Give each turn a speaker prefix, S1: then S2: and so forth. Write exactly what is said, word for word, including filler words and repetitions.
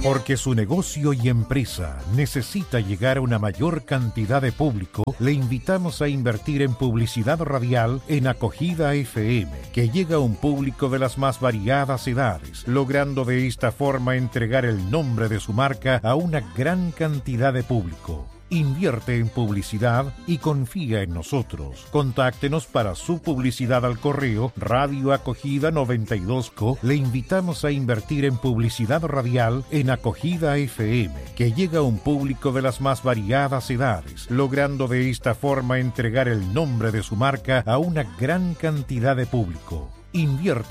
S1: Porque su negocio y empresa necesita llegar a una mayor cantidad de público, le invitamos a invertir en publicidad radial en Acogida F M, que llega a un público de las más variadas edades, logrando de esta forma entregar el nombre de su marca a una gran cantidad de público. Invierte en publicidad y confía en nosotros. Contáctenos para su publicidad al correo radio acogida noventa y dos co. Le invitamos a invertir en publicidad radial en Acogida F M, que llega a un público de las más variadas edades, logrando de esta forma entregar el nombre de su marca a una gran cantidad de público. Invierte